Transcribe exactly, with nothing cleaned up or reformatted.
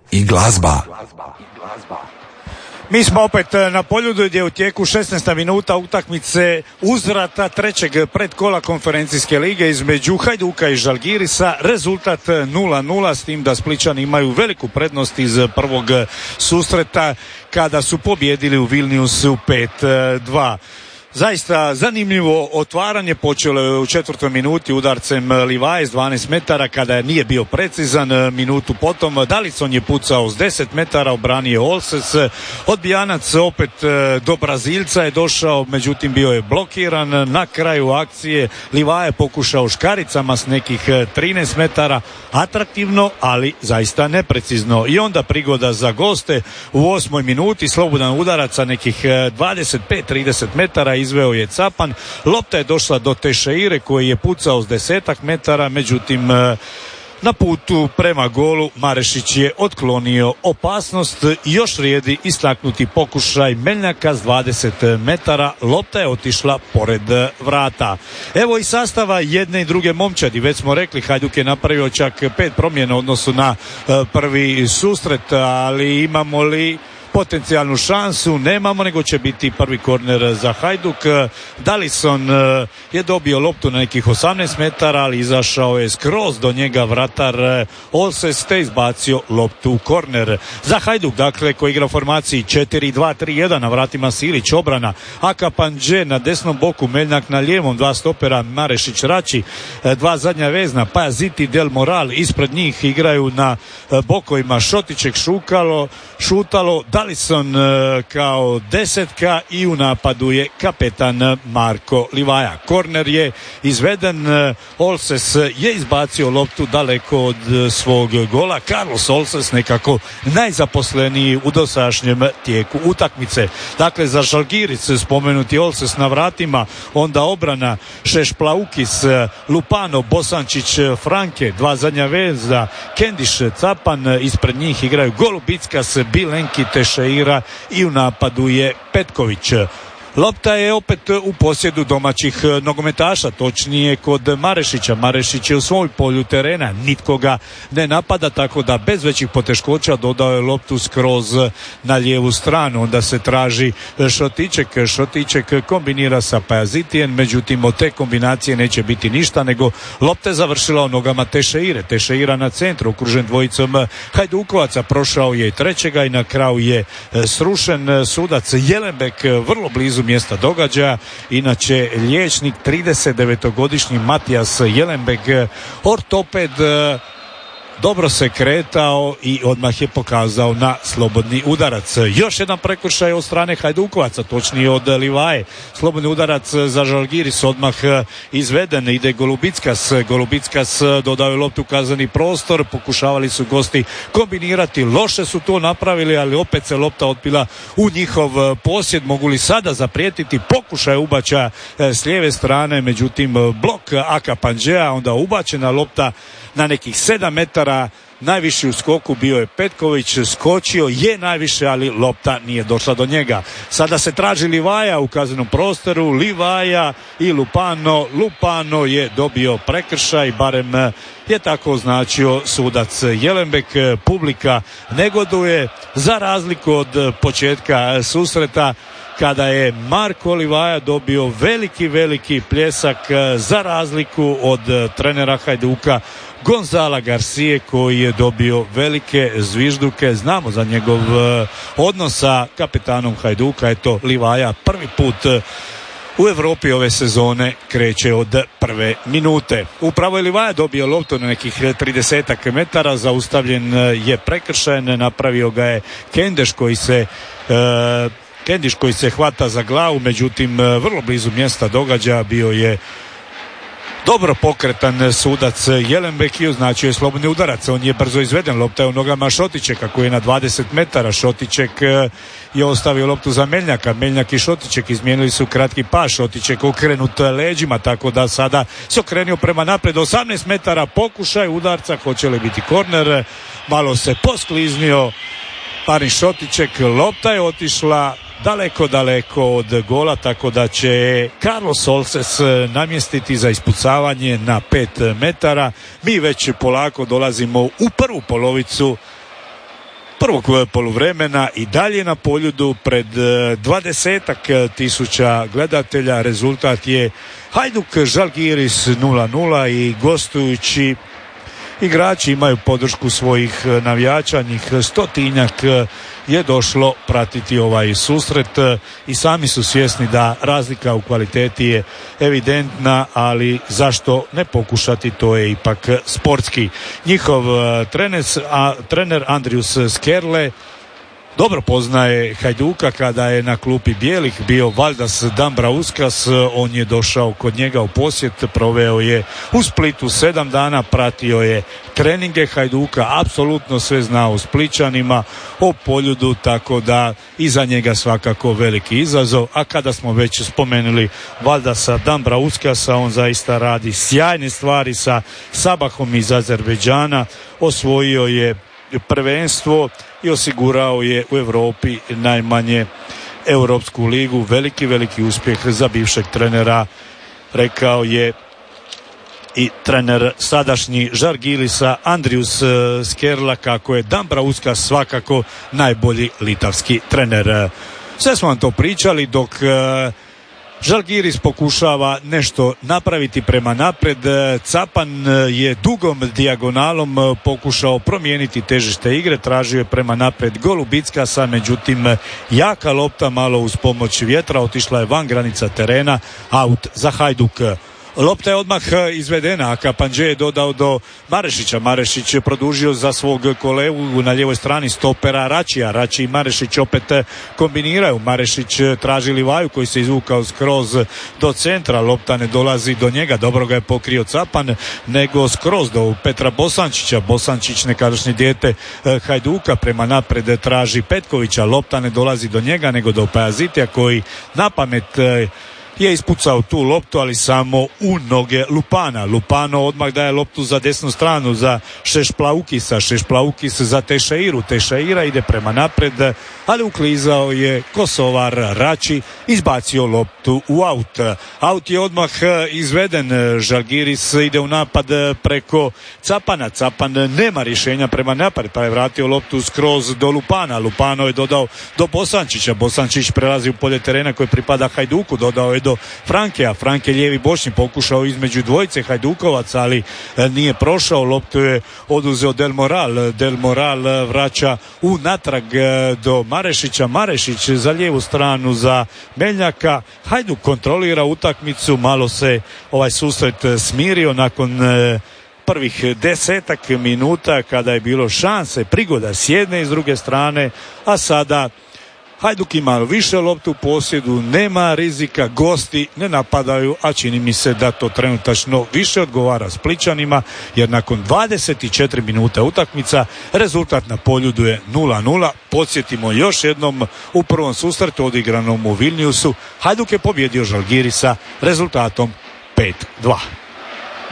i glazba. Mi smo opet na Poljudu gdje je u tijeku šesnaesta minuta utakmice uzvrata trećeg predkola konferencijske lige između Hajduka i Žalgirisa. Rezultat nula nula, s tim da Splićani imaju veliku prednost iz prvog susreta kada su pobjedili u Vilniusu pet dva. Zaista zanimljivo otvaranje počelo je u četvrtoj minuti udarcem Livaje s dvanaest metara kada nije bio precizan. Minutu potom Dalicon je pucao s deset metara, obranio Olses. Odbijanac opet do Brazilca je došao, međutim bio je blokiran. Na kraju akcije Livaje pokušao škaricama s nekih trinaest metara, atraktivno, ali zaista neprecizno. I onda prigoda za goste u osmoj minuti, slobodan udarac sa nekih dvadeset pet trideset metara, izveo je Capan. Lopta je došla do Teixeire koji je pucao s desetak metara, međutim na putu prema golu Marešić je otklonio opasnost. Još vrijedi istaknuti pokušaj Meljnjaka s dvadeset metara, lopta je otišla pored vrata. Evo i sastava jedne i druge momčadi. Već smo rekli, Hajduk je napravio čak pet promjena u odnosu na prvi susret, ali imamo li potencijalnu šansu? Nemamo, nego će biti prvi korner za Hajduk. Dalicon je dobio loptu na nekih osamnaest metara, ali izašao je skroz do njega vratar Olses te izbacio loptu u korner. Za Hajduk, dakle, koji igra u formaciji četiri dva tri jedan, na vratima Silić, obrana Aka Pandže na desnom boku, Meljnjak na lijevom, dva stopera Marešić Rači, dva zadnja vezna Pajaziti Del Moral, ispred njih igraju na bokovima Šotićek, Šukalo, Šutalo, Dalicon kao desetka i u napadu je kapetan Marko Livaja. Korner je izveden, Olses je izbacio loptu daleko od svog gola. Carlos Olses nekako najzaposleniji u dosadašnjem tijeku utakmice. Dakle, za Žalgiris spomenuti Olses na vratima, onda obrana Šešplaukis, Lupano, Bosančić, Franke, dva zadnja veza Kendiš, Capan, ispred njih igraju Golubickas, Bilenki, Teixeira i u napadu je Petković. Lopta je opet u posjedu domaćih nogometaša, točnije kod Marešića. Marešić je u svoj polju terena, nitko ga ne napada, tako da bez većih poteškoća dodao je loptu skroz na lijevu stranu. Onda se traži Šotićek. Šotićek kombinira sa Pajazitijem, međutim od te kombinacije neće biti ništa, nego lopta je završila u nogama Teixeire. Teixeira na centru, okružen dvojicom Hajdukovaca, prošao je i trećega i na kraju je srušen. Sudac Jelenbek vrlo blizu mjesta događaja, inače liječnik tridesetdevetogodišnji Matijas Jelenbek, ortoped, dobro se kretao i odmah je pokazao na slobodni udarac. Još jedan prekršaj od strane Hajdukovaca, točnije od Livaje. Slobodni udarac za Žalgiris odmah izveden, ide Golubickas. Golubickas dodao je loptu u kazneni prostor, pokušavali su gosti kombinirati, loše su to napravili, ali opet se lopta otpila u njihov posjed. Mogu li sada zaprijetiti pokušaj ubačaja s lijeve strane, međutim blok Aka Pandžea, onda ubačena lopta na nekih sedam metara. Najviši u skoku bio je Petković, skočio je najviše, ali lopta nije došla do njega. Sada se traži Livaja u kaznenom prostoru, Livaja i Lupano. Lupano je dobio prekršaj, barem je tako označio sudac Jelenbek. Publika negoduje, za razliku od početka susreta kada je Marko Livaja dobio veliki, veliki pljesak, za razliku od trenera Hajduka Gonzala Garcije koji je dobio velike zvižduke. Znamo za njegov odnos sa kapetanom Hajduka. Eto, Livaja prvi put u Europi ove sezone kreće od prve minute. Upravo je Livaja dobio loptu na nekih tridesetak metara, zaustavljen je prekršajen, napravio ga je Kendeš koji se e, Kendiš koji se hvata za glavu, međutim vrlo blizu mjesta događaja bio je dobro pokretan sudac Jelenbek i označio je slobodni udarac. On je brzo izveden, lopta je u nogama Šotićeka koji je na dvadeset metara. Šotićek je ostavio loptu za Meljnjaka. Meljnjak i Šotićek izmijenili su kratki pas. Šotićek okrenut leđima, tako da sada se okrenio prema naprijed. osamnaest metara, pokušaj udarca, hoće li biti korner? Malo se poskliznio Marin Šotićek, lopta je otišla daleko, daleko od gola, tako da će Carlos Olses namjestiti za ispucavanje na pet metara. Mi već polako dolazimo u prvu polovicu prvog poluvremena i dalje na Poljudu pred dvadesetak tisuća gledatelja. Rezultat je Hajduk Žalgiris nula nula i gostujući igrači imaju podršku svojih navijača, njih stotinjak je došlo pratiti ovaj susret i sami su svjesni da razlika u kvaliteti je evidentna, ali zašto ne pokušati, to je ipak sportski. Njihov trener, a, trener Andrius Skerle dobro poznaje Hajduka. Kada je na klupi bijelih bio Valdas Dambrauskas, on je došao kod njega u posjet, proveo je u Splitu sedam dana, pratio je treninge Hajduka, apsolutno sve zna o Splićanima, o Poljudu, tako da iza njega svakako veliki izazov. A kada smo već spomenuli Valdasa Dambrauskasa, on zaista radi sjajne stvari sa Sabahom iz Azerbejdžana, osvojio je prvenstvo i osigurao je u Europi najmanje Europsku ligu. Veliki, veliki uspjeh za bivšeg trenera, rekao je i trener sadašnji Žalgirisa Andrius Skerla kako je Dambrauskas svakako najbolji litavski trener. Sve smo vam to pričali dok Žalgiris pokušava nešto napraviti prema napred. Capan je dugom dijagonalom pokušao promijeniti težište igre, tražio je prema napred Golubickasa, međutim jaka lopta malo uz pomoć vjetra otišla je van granica terena, aut za Hajduk. Lopta je odmah izvedena, a Kapanđe je dodao do Marešića. Marešić je produžio za svog kolegu na lijevoj strani stopera Račija. Rači i Marešić opet kombiniraju. Marešić traži Livaju koji se izvukao skroz do centra. Lopta ne dolazi do njega. Dobro ga je pokrio Capan, nego skroz do Petra Bosančića. Bosančić, nekadašnje dijete Hajduka, prema napred traži Petkovića. Lopta ne dolazi do njega, nego do Pajazitija koji na pamet je ispucao tu loptu, ali samo u noge Lupana. Lupano odmah daje loptu za desnu stranu za Šešplaukisa. Šešplaukis za Tešeiru. Tešeira ide prema napred, ali uklizao je Kosovar. Rači izbacio loptu u aut. Aut je odmah izveden. Žalgiris ide u napad preko Capana. Capan nema rješenja prema napad, pa je vratio loptu skroz do Lupana. Lupano je dodao do Bosančića. Bosančić prelazi u polje terena koje pripada Hajduku. Dodao je do Franke, a Franke lijevi bočni pokušao između dvojice Hajdukovaca, ali nije prošao. Loptu je oduzeo Del Moral. Del Moral vraća u natrag do Marešića. Marešić za lijevu stranu za Beljaka. Hajduk kontrolira utakmicu, malo se ovaj susret smirio nakon prvih desetak minuta kada je bilo šanse, prigoda s jedne i s druge strane, a sada Hajduk ima više loptu u posjedu, nema rizika, gosti ne napadaju, a čini mi se da to trenutačno više odgovara Splićanima, jer nakon dvadeset četiri minuta utakmica rezultat na Poljudu je nula nula. Podsjetimo još jednom, u prvom susretu odigranom u Vilniusu Hajduk je pobjedio Žalgirisa rezultatom pet dva.